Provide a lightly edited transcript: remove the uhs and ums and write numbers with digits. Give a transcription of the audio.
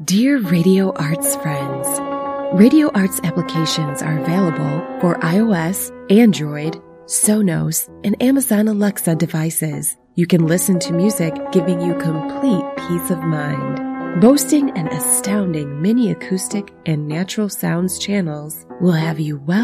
Dear Radio Arts friends, Radio Arts applications are available for iOS, Android, Sonos, and Amazon Alexa devices. You can listen to music giving you complete peace of mind. Boasting an astounding mini acoustic and natural sounds channels will have you well